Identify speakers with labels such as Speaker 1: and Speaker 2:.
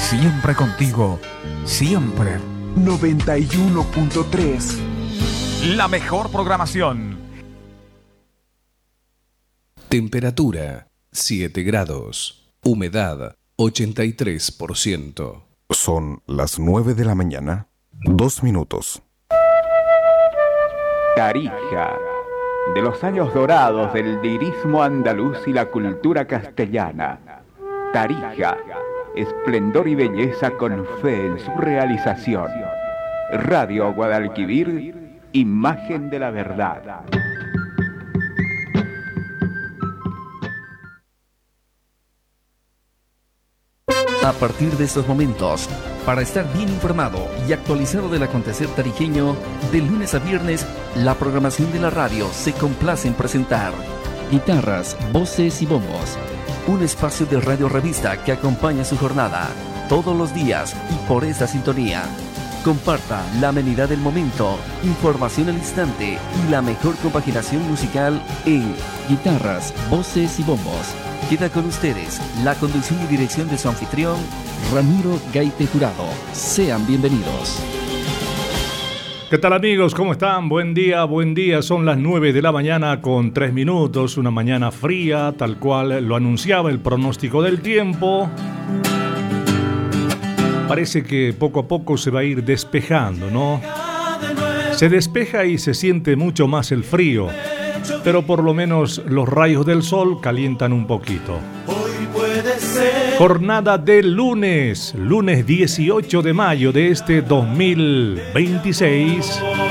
Speaker 1: Siempre contigo, siempre.
Speaker 2: 91.3.
Speaker 1: La mejor programación.
Speaker 3: Temperatura 7 grados. Humedad 83%.
Speaker 4: Son las 9 de la mañana, 2 minutos.
Speaker 5: Tarija, de los años dorados del lirismo andaluz y la cultura castellana. Tarija, esplendor y belleza con fe en su realización. Radio Guadalquivir, imagen de la verdad.
Speaker 6: A partir de estos momentos, para estar bien informado y actualizado del acontecer tarijeño, de lunes a viernes, la programación de la radio se complace en presentar Guitarras, Voces y Bombos, un espacio de radio revista que acompaña su jornada, todos los días y por esta sintonía. Comparta la amenidad del momento, información al instante y la mejor compaginación musical en Guitarras, Voces y Bombos. Queda con ustedes la conducción y dirección de su anfitrión, Ramiro Gaite Jurado. Sean bienvenidos.
Speaker 7: ¿Qué tal, amigos? ¿Cómo están? Buen día, buen día. Son las 9 de la mañana con 3 minutos. Una mañana fría, tal cual lo anunciaba el pronóstico del tiempo. Parece que poco a poco se va a ir despejando, ¿no? Se despeja y se siente mucho más el frío, pero por lo menos los rayos del sol calientan un poquito. Jornada de lunes 18 de mayo de este 2026.